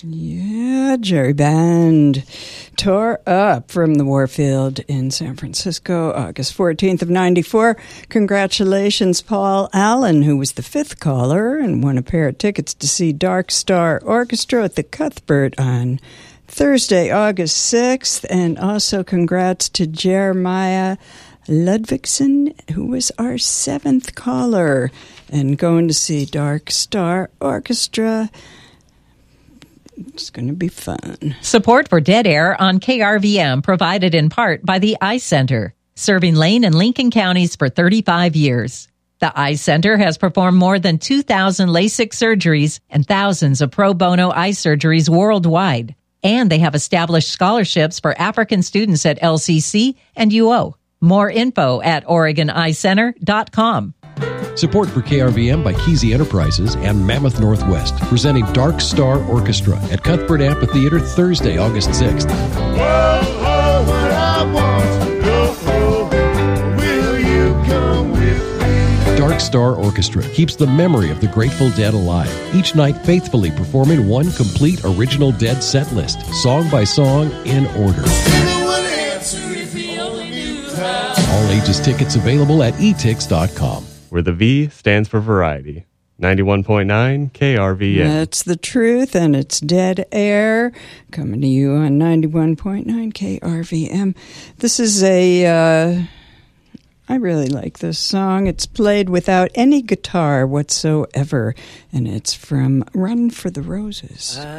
Yeah, Jerry Band tore up from the Warfield in San Francisco, August 14th of 94. Congratulations, Paul Allen, who was the fifth caller and won a pair of tickets to see Dark Star Orchestra at the Cuthbert on Thursday, August 6th. And also congrats to Jeremiah Ludvigsen, who was our seventh caller and going to see Dark Star Orchestra. It's going to be fun. Support for Dead Air on KRVM provided in part by the Eye Center, serving Lane and Lincoln counties for 35 years. The Eye Center has performed more than 2,000 LASIK surgeries and thousands of pro bono eye surgeries worldwide. And they have established scholarships for African students at LCC and UO. More info at OregonEyeCenter.com. Support for KRVM by Kesey Enterprises and Mammoth Northwest, presenting Dark Star Orchestra at Cuthbert Amphitheater Thursday, August 6th. Whoa, what I want to go, will you come with me? Dark Star Orchestra keeps the memory of the Grateful Dead alive, each night faithfully performing one complete original Dead set list, song by song, in order. All ages tickets available at etix.com. Where the V stands for variety. 91.9 KRVM. That's the truth, and it's Dead Air coming to you on 91.9 KRVM. This is I really like this song. It's played without any guitar whatsoever, and it's from Run for the Roses.